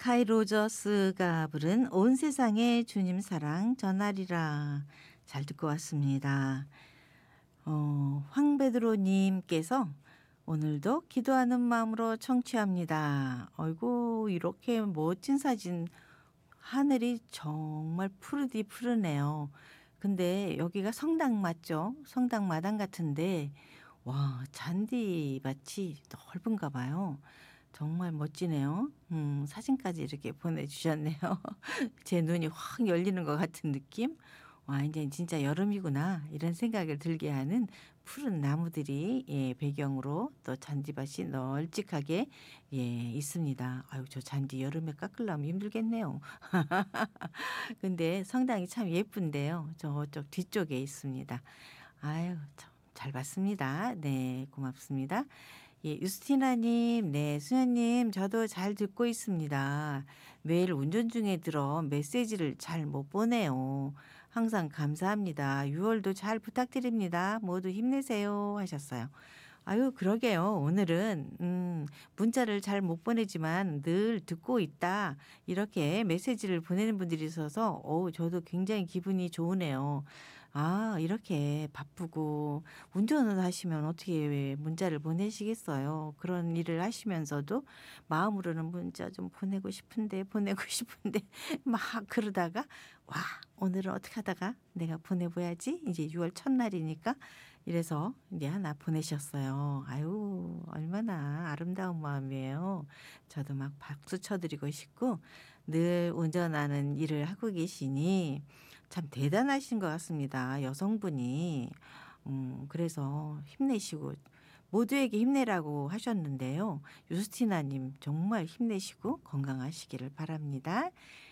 카이 로저스가 부른 온 세상에 주님 사랑 전하리라. 잘 듣고 왔습니다. 황베드로 님께서 오늘도 기도하는 마음으로 청취합니다. 아이고, 이렇게 멋진 사진. 하늘이 정말 푸르디 푸르네요. 근데 여기가 성당 맞죠? 성당 마당 같은데 와, 잔디밭이 넓은가 봐요. 정말 멋지네요. 사진까지 이렇게 보내주셨네요. 제 눈이 확 열리는 것 같은 느낌? 와, 이제 진짜 여름이구나. 이런 생각을 들게 하는 푸른 나무들이 배경으로 또 잔디밭이 널찍하게 있습니다. 아유, 저 잔디 여름에 깎으려면 힘들겠네요. 근데 성당이 참 예쁜데요. 저쪽 뒤쪽에 있습니다. 아유, 참 잘 봤습니다. 네, 고맙습니다. 유스티나님, 네, 수녀님, 저도 잘 듣고 있습니다. 매일 운전 중에 들어 메시지를 잘 못 보내요. 항상 감사합니다. 6월도 잘 부탁드립니다. 모두 힘내세요. 하셨어요. 아유, 그러게요. 오늘은 문자를 잘 못 보내지만 늘 듣고 있다. 이렇게 메시지를 보내는 분들이 있어서 저도 굉장히 기분이 좋으네요. 아, 이렇게 바쁘고 운전을 하시면 어떻게 문자를 보내시겠어요. 그런 일을 하시면서도 마음으로는 문자 좀 보내고 싶은데 막 그러다가 와, 오늘은 어떻게 하다가 내가 보내봐야지. 이제 6월 첫날이니까 이래서 이제 하나 보내셨어요. 아유, 얼마나 아름다운 마음이에요. 저도 막 박수 쳐드리고 싶고 늘 운전하는 일을 하고 계시니 참 대단하신 것 같습니다. 여성분이. 그래서 힘내시고 모두에게 힘내라고 하셨는데요. 유스티나님 정말 힘내시고 건강하시기를 바랍니다.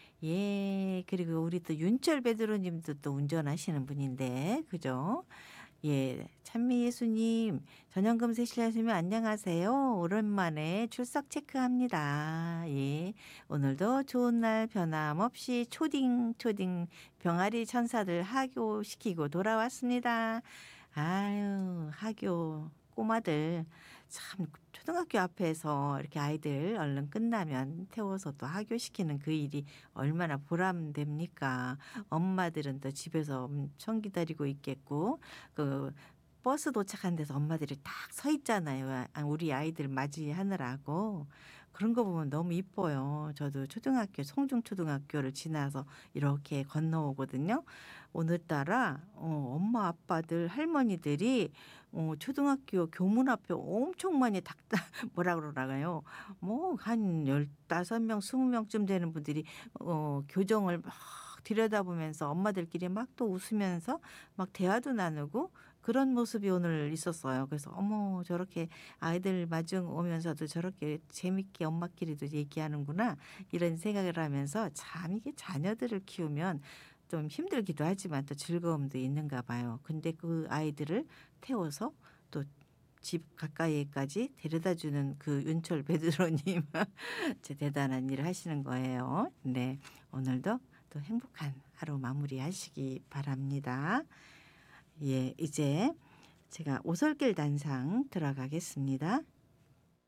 예, 그리고 우리 또 윤철 베드로님도 또 운전하시는 분인데, 그죠? 예, 찬미 예수님, 전영금 세실하시면 안녕하세요. 오랜만에 출석 체크합니다. 예, 오늘도 좋은 날 변함없이 초딩 병아리 천사들 하교시키고 돌아왔습니다. 아유, 하교 꼬마들 참 초등학교 앞에서 이렇게 아이들 얼른 끝나면 태워서 또 하교시키는 그 일이 얼마나 보람됩니까? 엄마들은 또 집에서 엄청 기다리고 있겠고 그 버스 도착한 데서 엄마들이 딱 서 있잖아요. 우리 아이들 맞이하느라고. 그런 거 보면 너무 이뻐요. 저도 초등학교 성중초등학교를 지나서 이렇게 건너오거든요. 오늘따라 엄마 아빠들 할머니들이 초등학교 교문 앞에 엄청 많이 뭐라 그러나요? 뭐 한 15명 20명쯤 되는 분들이 교정을 막 들여다보면서 엄마들끼리 막 또 웃으면서 막 대화도 나누고 그런 모습이 오늘 있었어요. 그래서 어머, 저렇게 아이들 마중 오면서도 저렇게 재밌게 엄마끼리도 얘기하는구나 이런 생각을 하면서 참 이게 자녀들을 키우면 좀 힘들기도 하지만 또 즐거움도 있는가 봐요. 근데 그 아이들을 태워서 또 집 가까이까지 데려다 주는 그 윤철 베드로님 제 대단한 일을 하시는 거예요. 네, 오늘도 또 행복한 하루 마무리하시기 바랍니다. 예, 이제 제가 오솔길 단상 들어가겠습니다.